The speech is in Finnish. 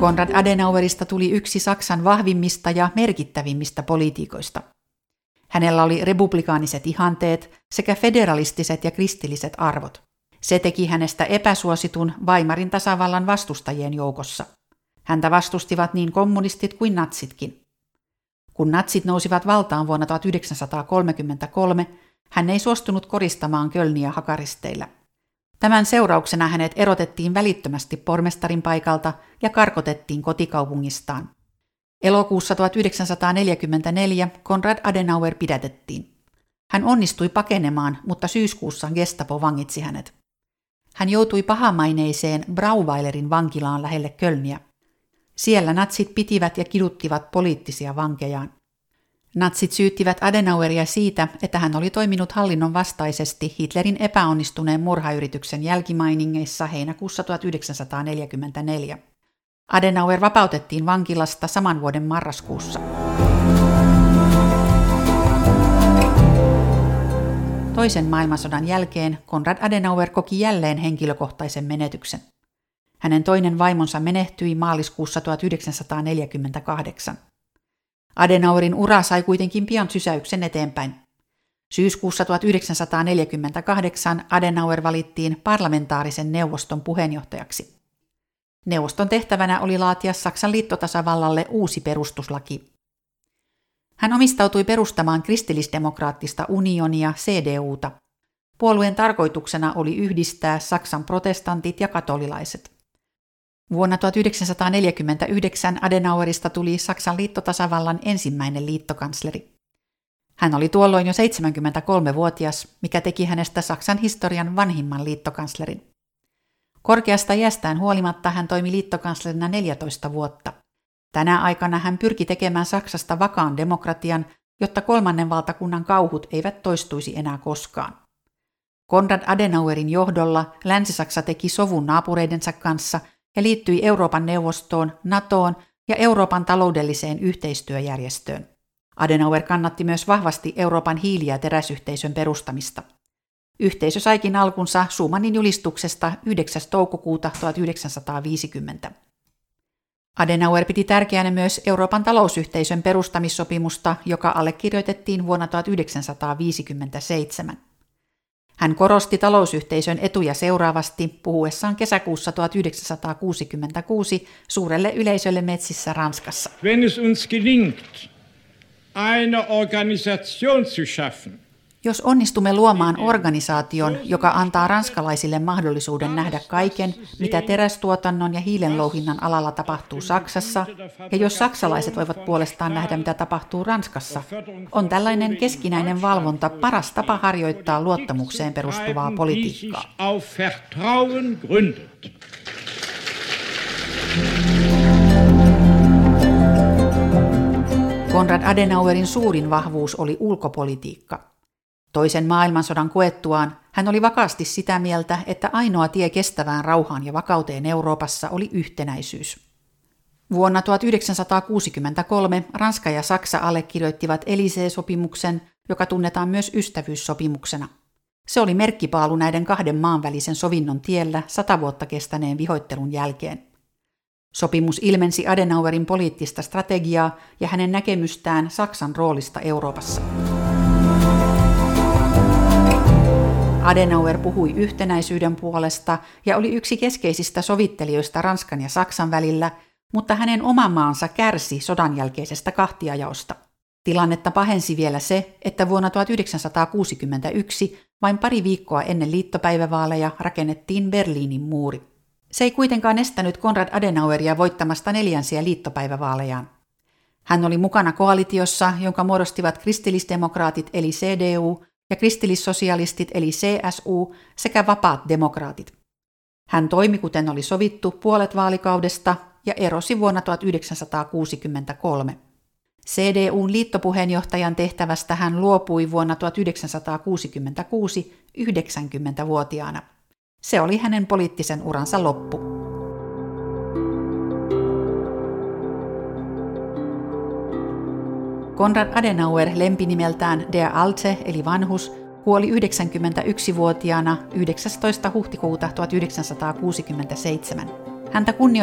Konrad Adenauerista tuli yksi Saksan vahvimmista ja merkittävimmistä poliitikoista. Hänellä oli republikaaniset ihanteet sekä federalistiset ja kristilliset arvot. Se teki hänestä epäsuositun Weimarin tasavallan vastustajien joukossa. Häntä vastustivat niin kommunistit kuin natsitkin. Kun natsit nousivat valtaan vuonna 1933, hän ei suostunut koristamaan Kölniä hakaristeillä. Tämän seurauksena hänet erotettiin välittömästi pormestarin paikalta ja karkotettiin kotikaupungistaan. Elokuussa 1944 Konrad Adenauer pidätettiin. Hän onnistui pakenemaan, mutta syyskuussa Gestapo vangitsi hänet. Hän joutui pahamaineiseen Brauweilerin vankilaan lähelle Kölniä. Siellä natsit pitivät ja kiduttivat poliittisia vankejaan. Natsit syyttivät Adenaueria siitä, että hän oli toiminut hallinnon vastaisesti Hitlerin epäonnistuneen murhayrityksen jälkimainingeissa heinäkuussa 1944. Adenauer vapautettiin vankilasta saman vuoden marraskuussa. Toisen maailmansodan jälkeen Konrad Adenauer koki jälleen henkilökohtaisen menetyksen. Hänen toinen vaimonsa menehtyi maaliskuussa 1948. Adenauerin ura sai kuitenkin pian sysäyksen eteenpäin. Syyskuussa 1948 Adenauer valittiin parlamentaarisen neuvoston puheenjohtajaksi. Neuvoston tehtävänä oli laatia Saksan liittotasavallalle uusi perustuslaki. Hän omistautui perustamaan kristillisdemokraattista unionia CDUta. Puolueen tarkoituksena oli yhdistää Saksan protestantit ja katolilaiset. Vuonna 1949 Adenauerista tuli Saksan liittotasavallan ensimmäinen liittokansleri. Hän oli tuolloin jo 73-vuotias, mikä teki hänestä Saksan historian vanhimman liittokanslerin. Korkeasta iästään huolimatta hän toimi liittokanslerina 14 vuotta. Tänä aikana hän pyrki tekemään Saksasta vakaan demokratian, jotta kolmannen valtakunnan kauhut eivät toistuisi enää koskaan. Konrad Adenauerin johdolla Länsi-Saksa teki sovun naapureidensa kanssa ja liittyi Euroopan neuvostoon, NATOon ja Euroopan taloudelliseen yhteistyöjärjestöön. Adenauer kannatti myös vahvasti Euroopan hiili- ja teräsyhteisön perustamista. Yhteisö saikin alkunsa Schumannin julistuksesta 9. toukokuuta 1950. Adenauer piti tärkeänä myös Euroopan talousyhteisön perustamissopimusta, joka allekirjoitettiin vuonna 1957. Hän korosti talousyhteisön etuja seuraavasti puhuessaan kesäkuussa 1966 suurelle yleisölle metsissä Ranskassa. Wenn es uns gelingt, eine Organisation zu schaffen, jos onnistumme luomaan organisaation, joka antaa ranskalaisille mahdollisuuden nähdä kaiken, mitä terästuotannon ja hiilenlouhinnan alalla tapahtuu Saksassa, ja jos saksalaiset voivat puolestaan nähdä, mitä tapahtuu Ranskassa, on tällainen keskinäinen valvonta paras tapa harjoittaa luottamukseen perustuvaa politiikkaa. Konrad Adenauerin suurin vahvuus oli ulkopolitiikka. Toisen maailmansodan koettuaan hän oli vakaasti sitä mieltä, että ainoa tie kestävään rauhaan ja vakauteen Euroopassa oli yhtenäisyys. Vuonna 1963 Ranska ja Saksa allekirjoittivat Élysée-sopimuksen, joka tunnetaan myös ystävyyssopimuksena. Se oli merkkipaalu näiden kahden maan välisen sovinnon tiellä 100 vuotta kestäneen vihoittelun jälkeen. Sopimus ilmensi Adenauerin poliittista strategiaa ja hänen näkemystään Saksan roolista Euroopassa. Adenauer puhui yhtenäisyyden puolesta ja oli yksi keskeisistä sovittelijoista Ranskan ja Saksan välillä, mutta hänen oma maansa kärsi sodan jälkeisestä kahtiajaosta. Tilannetta pahensi vielä se, että vuonna 1961, vain pari viikkoa ennen liittopäivävaaleja, rakennettiin Berliinin muuri. Se ei kuitenkaan estänyt Konrad Adenaueria voittamasta 4. liittopäivävaalejaan. Hän oli mukana koalitiossa, jonka muodostivat kristillisdemokraatit eli CDU ja kristillissosialistit eli CSU sekä vapaat demokraatit. Hän toimi kuten oli sovittu puolet vaalikaudesta ja erosi vuonna 1963. CDUn liittopuheenjohtajan tehtävästä hän luopui vuonna 1966 90-vuotiaana. Se oli hänen poliittisen uransa loppu. Konrad Adenauer, lempinimeltään Der Alte eli vanhus, kuoli 91-vuotiaana 19. huhtikuuta 1967. Häntä